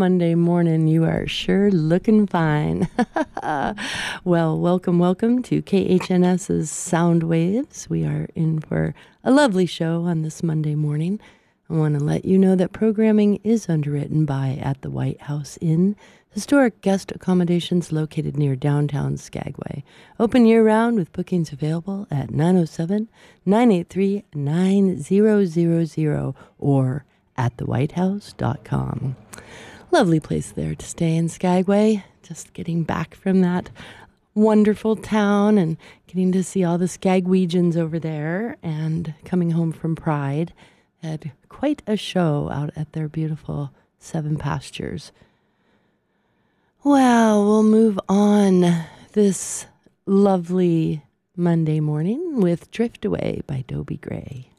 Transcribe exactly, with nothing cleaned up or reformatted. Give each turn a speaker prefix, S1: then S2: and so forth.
S1: Monday morning. You are sure looking fine. Well, welcome, welcome to KHNS's Sound Waves. We are in for a lovely show on this Monday morning. I want to let you know that programming is underwritten by At the White House Inn, historic guest accommodations located near downtown Skagway. Open year-round with bookings available at nine oh seven, nine eight three, nine zero zero zero or at the white house dot com. Lovely place there to stay in Skagway. Just getting back from that wonderful town and getting to see all the Skagwegians over there and coming home from Pride. Had quite a show out at their beautiful Seven Pastures. Well, we'll move on this lovely Monday morning with Drift Away by Dobie Gray.